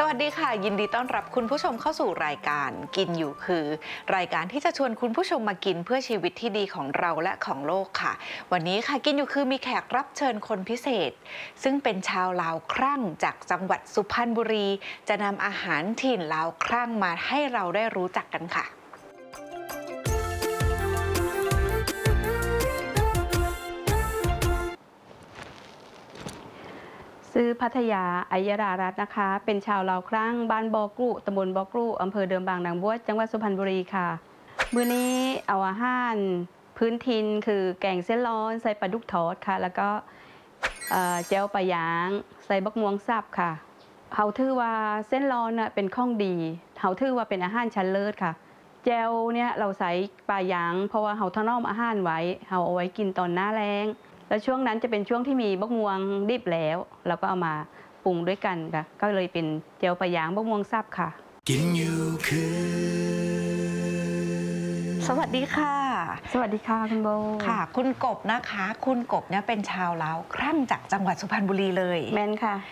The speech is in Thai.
วัสดีค่ะยินดีต้อนรับคุณผู้ชมเข้าสู่รายการกินอยู่คือรายการที่จะชวนคุณผู้ชมมากินเพื่อชีวิตที่ดีของเราและของโลกค่ะวันนี้ค่ะกินอยู่คือมีแขกรับเชิญคนพิเศษซึ่งเป็นชาวลาวครั่งจากจังหวัดสุพรรณบุรีจะนำอาหารถิ่นลาวครั่งมาให้เราได้รู้จักกันค่ะซื้อพัทยาอัยรารัตน์นะคะเป็นชาวลาวครั่งบ้านบอกรุตำบลบอกรุอำเภอเดิมบางนางบวชจังหวัดสุพรรณบุรีค่ะมื้อนี้เอาอาหารพื้นถิ่นคือแกงเส้นร้อนใส่ปลาดุกทอดค่ะแล้วก็แจ่วปลาหยางใส่บักม่วงสับค่ะเฮาถือว่าเส้นร้อนเป็นของดีเฮาถือว่าเป็นอาหารชั้นเลิศค่ะแจ่วเนี่ยเราใส่ปลาหยางเพราะว่าเฮาถนอมอาหารไว้เฮาเอาไว้กินตอนหน้าแล้งแล้วช่วงนั้นจะเป็นช่วงที่มีบักม่วงดิบแล้วเราก็เอามาปรุงด้วยกันค่ะก็เลยเป็นแจ่วปลาหยางบักม่วงสับค่ะกินอยู่คือสวัสดีค่ะสวัสดีค่ะคุณโบค่ะคุณกบนะคะคุณกบเนี่ยเป็นชาวลาวครั่งจากจังหวัดสุพรรณบุรีเลยแม่นค่ะ